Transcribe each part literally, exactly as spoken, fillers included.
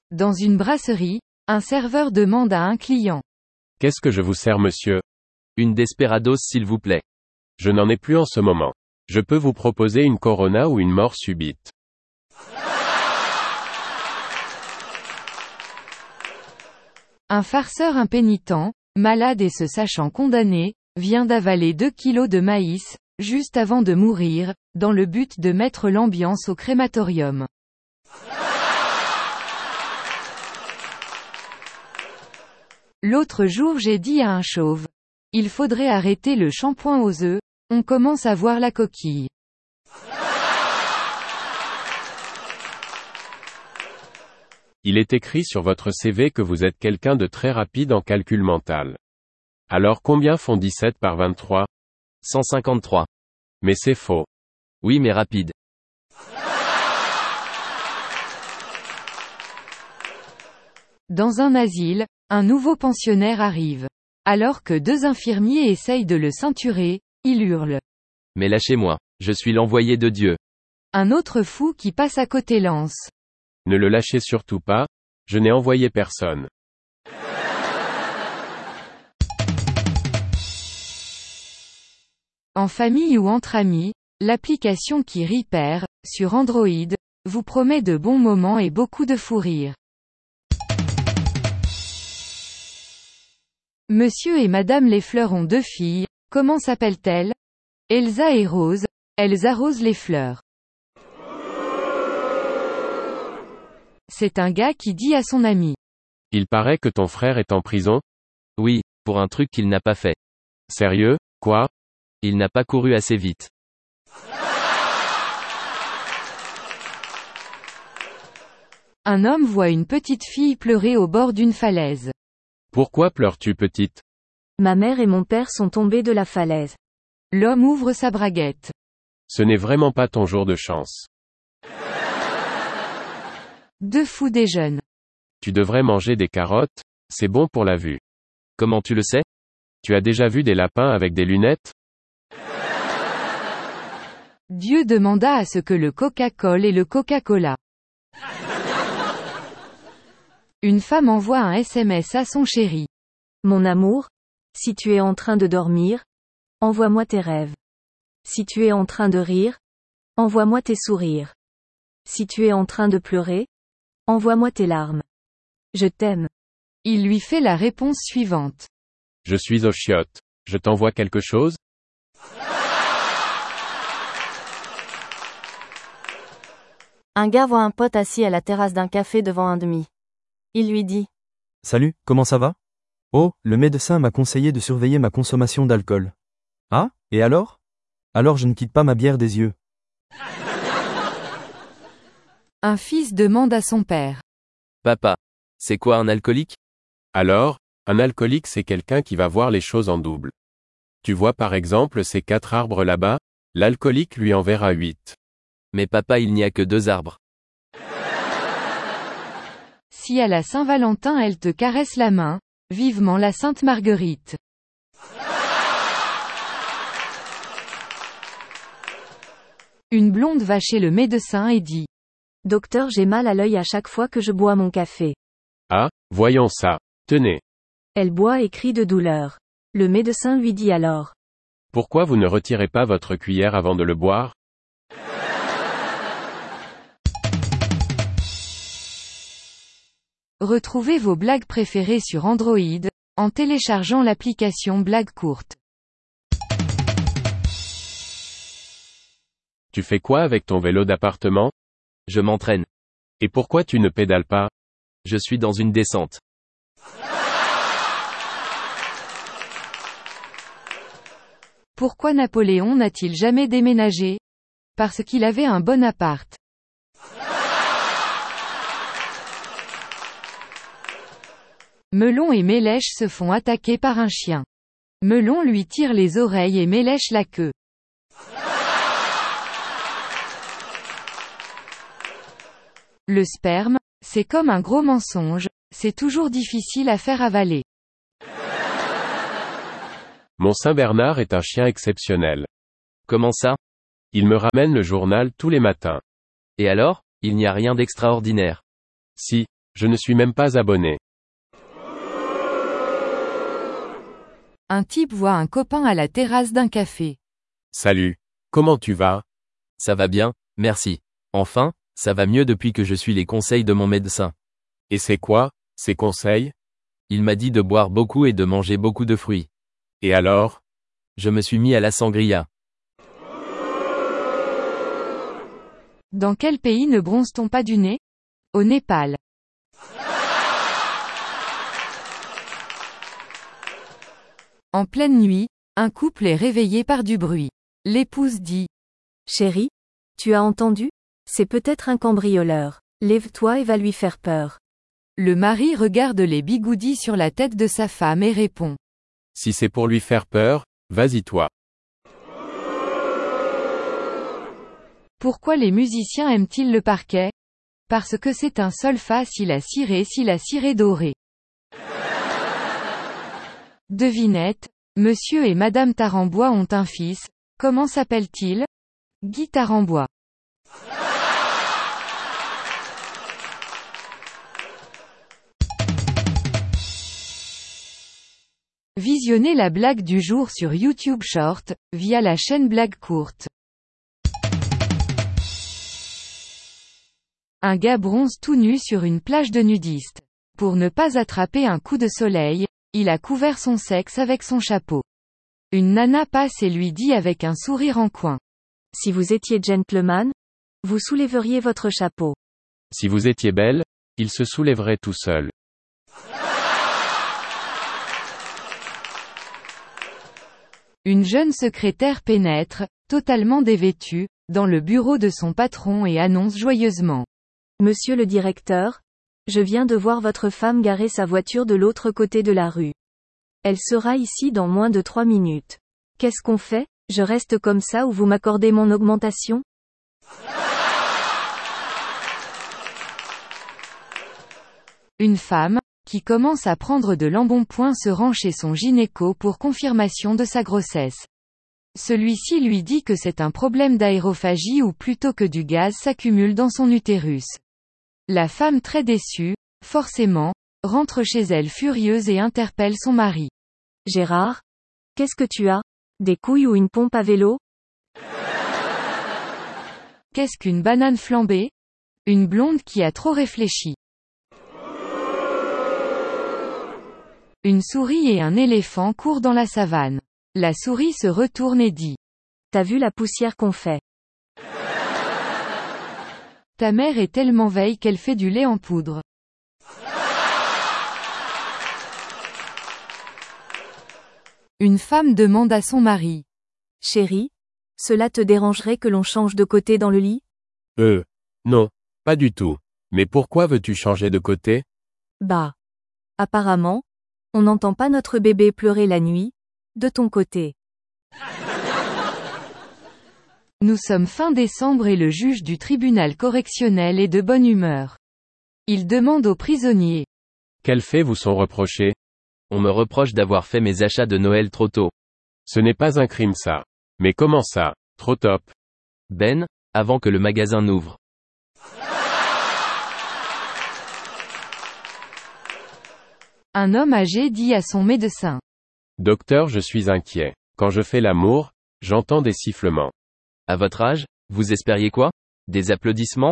Dans une brasserie, un serveur demande à un client. Qu'est-ce que je vous sers, monsieur? Une Desperados s'il vous plaît. Je n'en ai plus en ce moment. Je peux vous proposer une Corona ou une mort subite. Un farceur impénitent, malade et se sachant condamné, vient d'avaler deux kilos de maïs, juste avant de mourir, dans le but de mettre l'ambiance au crématorium. L'autre jour j'ai dit à un chauve. Il faudrait arrêter le shampoing aux œufs, on commence à voir la coquille. Il est écrit sur votre C V que vous êtes quelqu'un de très rapide en calcul mental. Alors combien font dix-sept par vingt-trois? cent cinquante-trois. Mais c'est faux. Oui mais rapide. Dans un asile, un nouveau pensionnaire arrive. Alors que deux infirmiers essayent de le ceinturer, il hurle. Mais lâchez-moi, je suis l'envoyé de Dieu. Un autre fou qui passe à côté lance. Ne le lâchez surtout pas, je n'ai envoyé personne. En famille ou entre amis, l'application qui rit perd, sur Android, vous promet de bons moments et beaucoup de fou rire. Monsieur et Madame les fleurs ont deux filles, comment s'appellent-elles? Elsa et Rose, elles arrosent les fleurs. C'est un gars qui dit à son ami. Il paraît que ton frère est en prison? Oui, pour un truc qu'il n'a pas fait. Sérieux, quoi? Il n'a pas couru assez vite. Un homme voit une petite fille pleurer au bord d'une falaise. Pourquoi pleures-tu, petite? Ma mère et mon père sont tombés de la falaise. L'homme ouvre sa braguette. Ce n'est vraiment pas ton jour de chance. Deux fous déjeunent. Tu devrais manger des carottes, c'est bon pour la vue. Comment tu le sais? Tu as déjà vu des lapins avec des lunettes? Dieu demanda à ce que le Coca-Cola et le Coca-Cola. Une femme envoie un S M S à son chéri. Mon amour, si tu es en train de dormir, envoie-moi tes rêves. Si tu es en train de rire, envoie-moi tes sourires. Si tu es en train de pleurer, envoie-moi tes larmes. Je t'aime. Il lui fait la réponse suivante. Je suis aux chiottes. Je t'envoie quelque chose? Un gars voit un pote assis à la terrasse d'un café devant un demi. Il lui dit. Salut, comment ça va? Oh, le médecin m'a conseillé de surveiller ma consommation d'alcool. Ah, et alors? Alors je ne quitte pas ma bière des yeux. Un fils demande à son père. Papa, c'est quoi un alcoolique? Alors, un alcoolique c'est quelqu'un qui va voir les choses en double. Tu vois par exemple ces quatre arbres là-bas, l'alcoolique lui en verra huit. Mais papa il n'y a que deux arbres. Si à la Saint-Valentin elle te caresse la main, vivement la Sainte Marguerite. Une blonde va chez le médecin et dit. Docteur, j'ai mal à l'œil à chaque fois que je bois mon café. Ah, voyons ça. Tenez. Elle boit et crie de douleur. Le médecin lui dit alors. Pourquoi vous ne retirez pas votre cuillère avant de le boire? Retrouvez vos blagues préférées sur Android, en téléchargeant l'application Blagues courtes. Tu fais quoi avec ton vélo d'appartement? Je m'entraîne. Et pourquoi tu ne pédales pas? Je suis dans une descente. Pourquoi Napoléon n'a-t-il jamais déménagé? Parce qu'il avait un bon appart. Melon et Mélèche se font attaquer par un chien. Melon lui tire les oreilles et Mélèche la queue. Le sperme, c'est comme un gros mensonge, c'est toujours difficile à faire avaler. Mon Saint-Bernard est un chien exceptionnel. Comment ça? Il me ramène le journal tous les matins. Et alors, il n'y a rien d'extraordinaire. Si, Je ne suis même pas abonné. Un type voit un copain à la terrasse d'un café. Salut. Comment tu vas? Ça va bien, merci. Enfin, ça va mieux depuis que je suis les conseils de mon médecin. Et c'est quoi, ces conseils? Il m'a dit de boire beaucoup et de manger beaucoup de fruits. Et alors? Je me suis mis à la sangria. Dans quel pays ne bronze-t-on pas du nez? Au Népal. En pleine nuit, un couple est réveillé par du bruit. L'épouse dit. Chérie, tu as entendu? C'est peut-être un cambrioleur. Lève-toi et va lui faire peur. Le mari regarde les bigoudis sur la tête de sa femme et répond. Si c'est pour lui faire peur, vas-y toi. Pourquoi les musiciens aiment-ils le parquet? Parce que c'est un sol fa si la ciré si la ciré dorée. Devinette, Monsieur et Madame Tarambois ont un fils, comment s'appelle-t-il? Guy Tarambois. Visionnez la blague du jour sur YouTube Short, via la chaîne Blague Courte. Un gars bronze tout nu sur une plage de nudistes. Pour ne pas attraper un coup de soleil, il a couvert son sexe avec son chapeau. Une nana passe et lui dit avec un sourire en coin. Si vous étiez gentleman, vous soulèveriez votre chapeau. Si vous étiez belle, il se soulèverait tout seul. Une jeune secrétaire pénètre, totalement dévêtue, dans le bureau de son patron et annonce joyeusement. Monsieur le directeur, je viens de voir votre femme garer sa voiture de l'autre côté de la rue. Elle sera ici dans moins de trois minutes. Qu'est-ce qu'on fait? Je reste comme ça ou vous m'accordez mon augmentation? Une femme, qui commence à prendre de l'embonpoint se rend chez son gynéco pour confirmation de sa grossesse. Celui-ci lui dit que c'est un problème d'aérophagie ou plutôt que du gaz s'accumule dans son utérus. La femme très déçue, forcément, rentre chez elle furieuse et interpelle son mari. Gérard? Qu'est-ce que tu as? Des couilles ou une pompe à vélo? Qu'est-ce qu'une banane flambée? Une blonde qui a trop réfléchi. Une souris et un éléphant courent dans la savane. La souris se retourne et dit. T'as vu la poussière qu'on fait? Ta mère est tellement veille qu'elle fait du lait en poudre. Une femme demande à son mari. Chérie, cela te dérangerait que l'on change de côté dans le lit? Euh, non, pas du tout. Mais pourquoi veux-tu changer de côté? Bah. Apparemment, on n'entend pas notre bébé pleurer la nuit, de ton côté. Nous sommes fin décembre et le juge du tribunal correctionnel est de bonne humeur. Il demande aux prisonniers. Quels faits vous sont reprochés? On me reproche d'avoir fait mes achats de Noël trop tôt. Ce n'est pas un crime ça. Mais comment ça, trop top? Ben, avant que le magasin n'ouvre. Un homme âgé dit à son médecin. Docteur, je suis inquiet. Quand je fais l'amour, j'entends des sifflements. À votre âge, vous espériez quoi? Des applaudissements?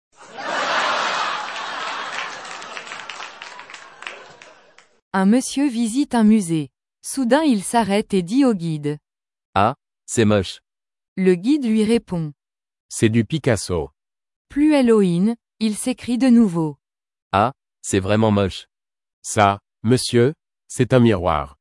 Un monsieur visite un musée. Soudain il s'arrête et dit au guide. Ah, c'est moche. Le guide lui répond. C'est du Picasso. Plus Halloween, il s'écrie de nouveau. Ah, c'est vraiment moche. Ça, monsieur, c'est un miroir.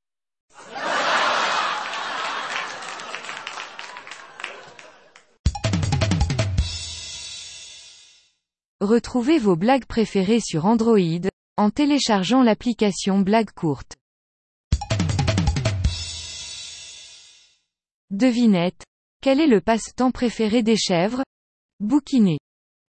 Retrouvez vos blagues préférées sur Android, en téléchargeant l'application Blague Courte. Devinette. Quel est le passe-temps préféré des chèvres? Bouquiner.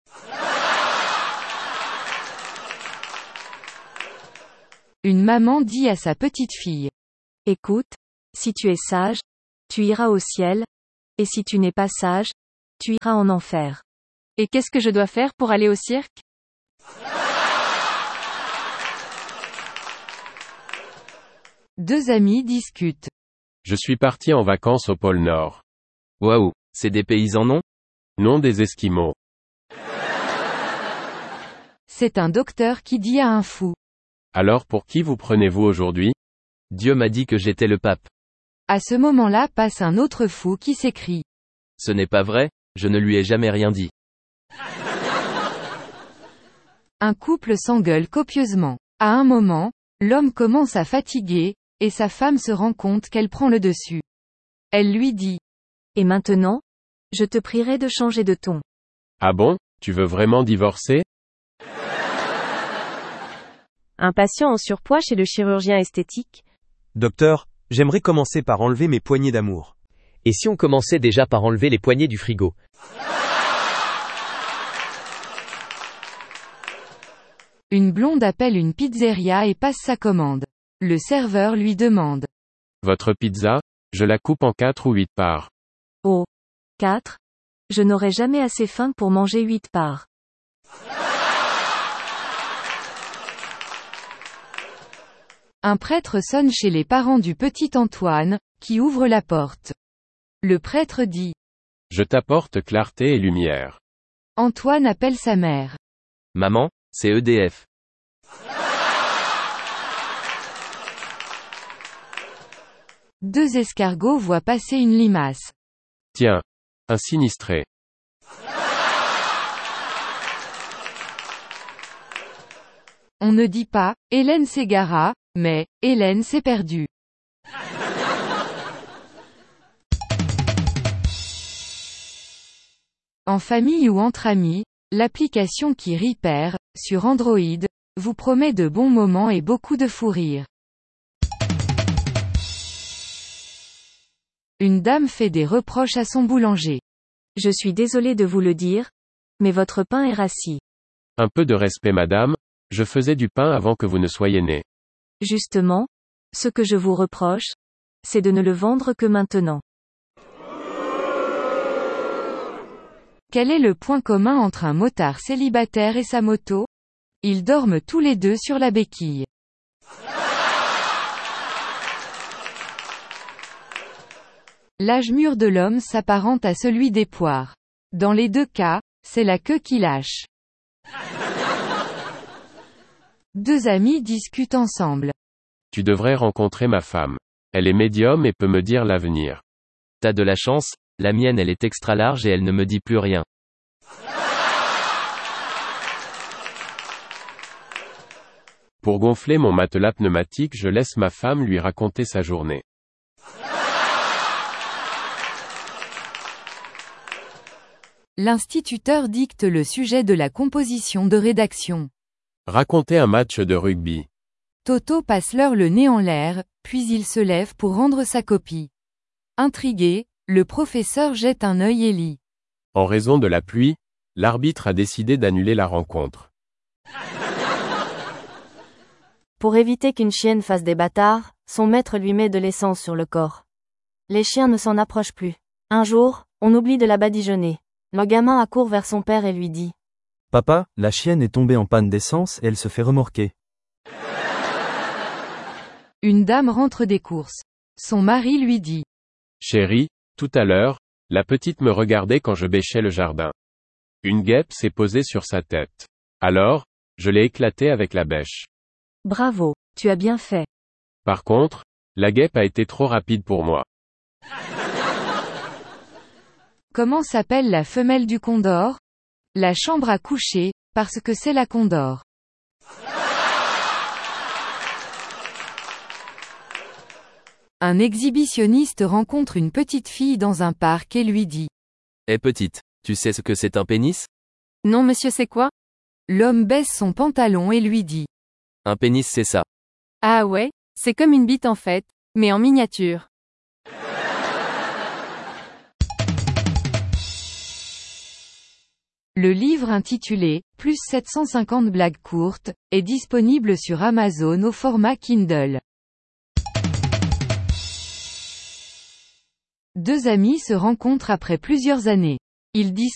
Une maman dit à sa petite fille. Écoute, si tu es sage, tu iras au ciel, et si tu n'es pas sage, tu iras en enfer. Et qu'est-ce que je dois faire pour aller au cirque? Deux amis discutent. Je suis parti en vacances au pôle Nord. Waouh, c'est des paysans non? Non des Esquimaux. C'est un docteur qui dit à un fou. Alors pour qui vous prenez-vous aujourd'hui? Dieu m'a dit que j'étais le pape. À ce moment-là passe un autre fou qui s'écrie. Ce n'est pas vrai, je ne lui ai jamais rien dit. Un couple s'engueule copieusement. À un moment, l'homme commence à fatiguer, et sa femme se rend compte qu'elle prend le dessus. Elle lui dit. Et maintenant? Je te prierai de changer de ton. Ah bon, tu veux vraiment divorcer? Un patient en surpoids chez le chirurgien esthétique. Docteur, j'aimerais commencer par enlever mes poignées d'amour. Et si on commençait déjà par enlever les poignées du frigo? Une blonde appelle une pizzeria et passe sa commande. Le serveur lui demande. Votre pizza? Je la coupe en quatre ou huit parts. Oh. Quatre? Je n'aurai jamais assez faim pour manger huit parts. Un prêtre sonne chez les parents du petit Antoine, qui ouvre la porte. Le prêtre dit. Je t'apporte clarté et lumière. Antoine appelle sa mère. Maman, c'est E D F. Deux escargots voient passer une limace. Tiens. Un sinistré. On ne dit pas, Hélène s'égara, mais, Hélène s'est perdue. En famille ou entre amis, l'application qui rit perd, sur Android, vous promet de bons moments et beaucoup de fou rire. Une dame fait des reproches à son boulanger. Je suis désolé de vous le dire, mais votre pain est rassis. Un peu de respect madame, je faisais du pain avant que vous ne soyez née. Justement, ce que je vous reproche, c'est de ne le vendre que maintenant. Quel est le point commun entre un motard célibataire et sa moto? Ils dorment tous les deux sur la béquille. L'âge mûr de l'homme s'apparente à celui des poires. Dans les deux cas, c'est la queue qui lâche. Deux amis discutent ensemble. Tu devrais rencontrer ma femme. Elle est médium et peut me dire l'avenir. T'as de la chance, la mienne elle est extra large et elle ne me dit plus rien. Pour gonfler mon matelas pneumatique, je laisse ma femme lui raconter sa journée. L'instituteur dicte le sujet de la composition de rédaction. Raconter un match de rugby. Toto passe l'heure le nez en l'air, puis il se lève pour rendre sa copie. Intrigué, le professeur jette un œil et lit. En raison de la pluie, l'arbitre a décidé d'annuler la rencontre. Pour éviter qu'une chienne fasse des bâtards, son maître lui met de l'essence sur le corps. Les chiens ne s'en approchent plus. Un jour, on oublie de la badigeonner. Le gamin accourt vers son père et lui dit. Papa, la chienne est tombée en panne d'essence et elle se fait remorquer. Une dame rentre des courses. Son mari lui dit. Chérie, tout à l'heure, la petite me regardait quand je bêchais le jardin. Une guêpe s'est posée sur sa tête. Alors, je l'ai éclatée avec la bêche. Bravo, tu as bien fait. Par contre, la guêpe a été trop rapide pour moi. Comment s'appelle la femelle du condor? La chambre à coucher, parce que c'est la condor. Un exhibitionniste rencontre une petite fille dans un parc et lui dit. Eh petite, tu sais ce que c'est un pénis? Non monsieur c'est quoi? L'homme baisse son pantalon et lui dit. Un pénis c'est ça. Ah ouais, c'est comme une bite en fait, mais en miniature. Le livre intitulé « Plus sept cent cinquante blagues courtes » est disponible sur Amazon au format Kindle. Deux amis se rencontrent après plusieurs années. Ils disent